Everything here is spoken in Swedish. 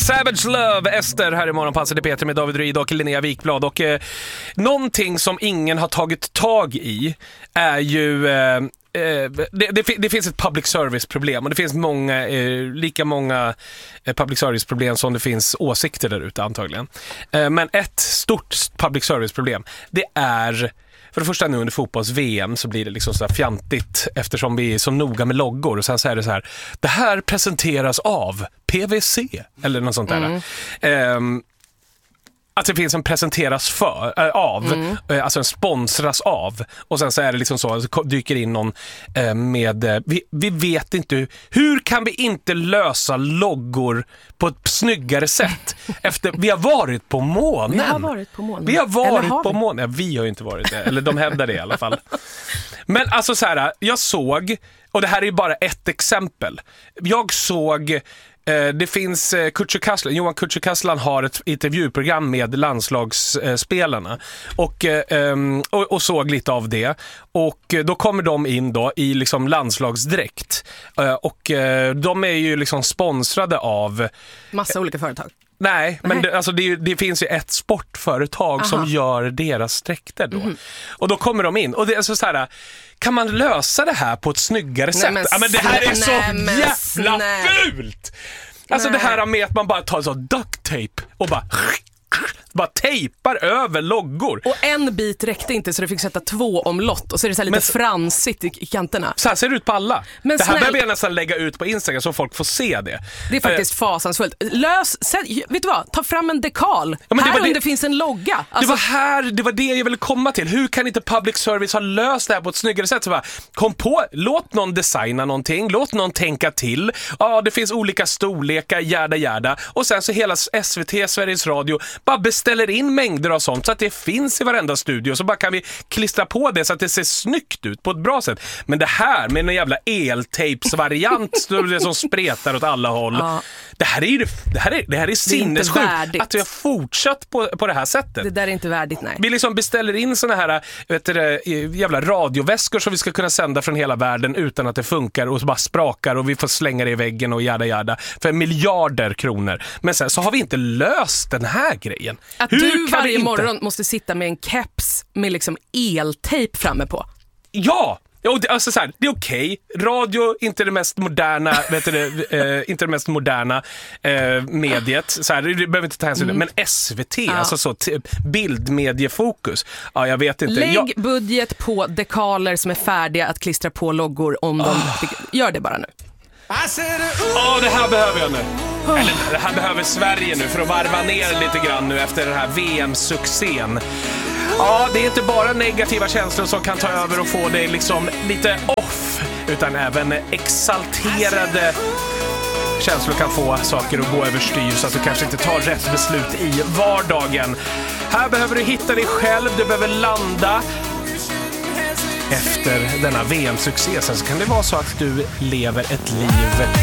Savage Love, Ester här i morgonpasset i Peter med David Ryd och Linnea Wikblad. Och någonting som ingen har tagit tag i är ju... Det finns ett public service-problem och det finns lika många public service-problem som det finns åsikter där ute antagligen. Men ett stort public service-problem, det är... För det första nu under fotbolls-VM så blir det liksom så här fjantigt eftersom vi är så noga med loggor. Och sen så är det så här, det här presenteras av PVC eller något sånt där. Att det finns en presenteras av, alltså en sponsras av. Och sen så är det liksom så dyker in någon med, vi vet inte, hur kan vi inte lösa loggor på ett snyggare sätt? Efter vi har varit på månen. Vi har varit på månen. Vi har varit på månen. Ja, vi har ju inte varit det, eller de hävdar det i alla fall. Men alltså så här, jag såg, och det här är ju bara ett exempel. Jag såg... Det finns Johan Kücükaslan har ett intervjuprogram med landslagsspelarna och såg lite av det, och då kommer de in då i liksom landslagsdräkt och de är ju liksom sponsrade av massa olika företag. Nej, men det finns ju ett sportföretag som gör deras dräkter då. Och då kommer de in och det är så här, kan man lösa det här på ett snyggare sätt? Men det här är så jävla fult! Alltså det här med att man bara tar så duct tape och bara tejpar över loggor. Och en bit räckte inte så det fick sätta 2 omlott. Och så är det så här lite fransigt i kanterna. Så här ser det ut på alla. Men det här behöver jag nästan lägga ut på Instagram så folk får se det. Det är faktiskt fasansfullt. Vet du vad? Ta fram en dekal. Här under finns en logga. Alltså... Det var det jag ville komma till. Hur kan inte public service ha löst det här på ett snyggare sätt? Så bara, låt någon designa någonting. Låt någon tänka till. Ja, det finns olika storlekar, järda. Och sen så hela SVT, Sveriges Radio bara beställer in mängder av sånt så att det finns i varenda studio, så bara kan vi klistra på det så att det ser snyggt ut på ett bra sätt. Men det här med en jävla eltapes-variant som spretar åt alla håll. Ja. Det här är sinnessjukt att vi har fortsatt på det här sättet. Det där är inte värdigt, nej. Vi liksom beställer in såna här jävla radioväskor som vi ska kunna sända från hela världen utan att det funkar och så bara sprakar och vi får slänga det i väggen och jada för miljarder kronor. Men sen så har vi inte löst den här grejen. Att du varje morgon måste sitta med en keps med liksom eltejp framme på. Ja! Alltså så här, det är okej. Radio inte det mest moderna, inte det mest moderna mediet. Så här, du behöver inte ta hänsyn till det. Men SVT, alltså så bildmediefokus. Ja, jag vet inte. Lägg budget på dekaler som är färdiga att klistra på loggor om de gör det bara nu. Det här behöver jag nu. Eller det här behöver Sverige nu för att varva ner lite grann nu efter den här VM-succén. Ja, det är inte bara negativa känslor som kan ta över och få dig liksom lite off, utan även exalterade känslor kan få saker att gå överstyr så att du kanske inte tar rätt beslut i vardagen. Här behöver du hitta dig själv, du behöver landa. Efter denna VM-succé så kan det vara så att du lever ett liv